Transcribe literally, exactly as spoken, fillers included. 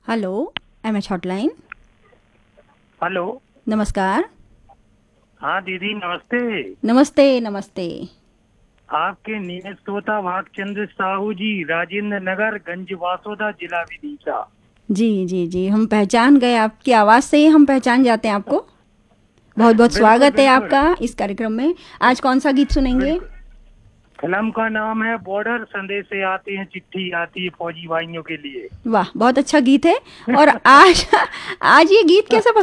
Hello, M H hotline. Hello. नमस्कार। हाँ दीदी नमस्ते। नमस्ते नमस्ते। आपके नियत श्रोता भागचंद्र साहू जी, राजेंद्र नगर, गंज वासोदा, जिला विदिशा। जी जी जी, हम पहचान गए, आपकी आवाज़ से ही हम पहचान जाते हैं आपको। बहुत बहुत बिल्कुल स्वागत है बिल्कुल। आपका इस कार्यक्रम में। आज कौन सा गीत सुनेंगे? बिल्कुल। फिल्म का नाम है बॉर्डर, संदेशे आते हैं, चिट्ठी आती है फौजी भाइयों के लिए। वाह, बहुत अच्छा गीत है। और आज आज ये गीत कैसे